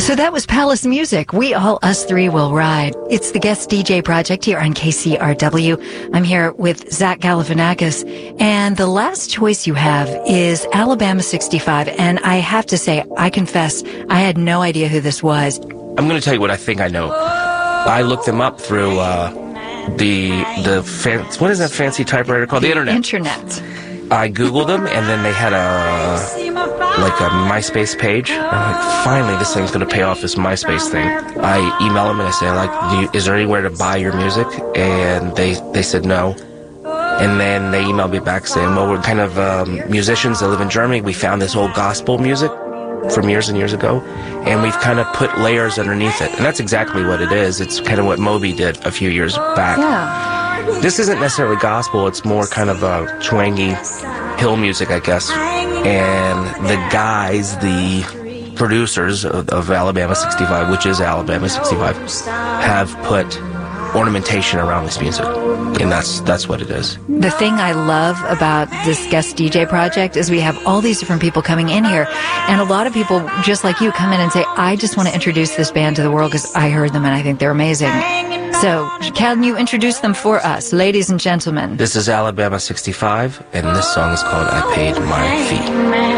So that was Palace Music. We All Us Three Will Ride. It's the Guest DJ Project here on KCRW. I'm here with Zach Galifianakis, and the last choice you have is Alabama 65. And I have to say, I confess, I had no idea who this was. I'm going to tell you what I think I know. I looked them up through what is that fancy typewriter called? The internet. I Googled them, and then they had a MySpace page. I'm like, finally, this thing's going to pay off, this MySpace thing. I email them and I say, is there anywhere to buy your music? And they said no. And then they emailed me back saying, well, we're kind of musicians that live in Germany. We found this old gospel music from years and years ago, and we've kind of put layers underneath it. And that's exactly what it is. It's kind of what Moby did a few years back. Yeah. This isn't necessarily gospel. It's more kind of a twangy hill music, I guess. And the guys, the producers of Alabama 65, which is Alabama 65, have put ornamentation around this music. And that's what it is. The thing I love about this Guest DJ Project is we have all these different people coming in here, and a lot of people, just like you, come in and say, I just want to introduce this band to the world because I heard them and I think they're amazing. So, can you introduce them for us, ladies and gentlemen? This is Alabama 65, and this song is called I Paid My Fee.